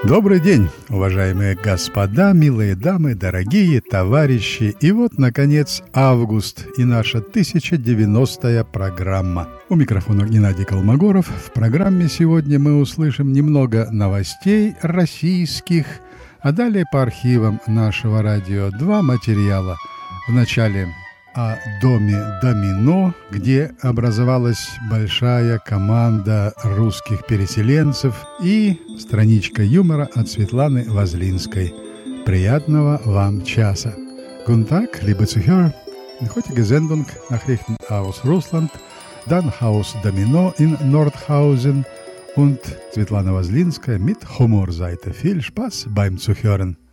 Добрый день, уважаемые господа, милые дамы, дорогие товарищи. И вот, наконец, август и наша 1090-я программа. У микрофона Геннадий Колмогоров. В программе сегодня мы услышим немного новостей российских, а далее по архивам нашего радио 2 материала. Вначале о доме Домино, где образовалась большая команда русских переселенцев, и страничка юмора от Светланы Возлинской. Приятного вам часа. Guten Tag, liebe Zuhörer. In heutiger Sendung Nachrichten aus Russland, dann Haus Domino in Nordhausen und Светлана Возлинская mit Humorseite. Viel Spaß beim Zuhören.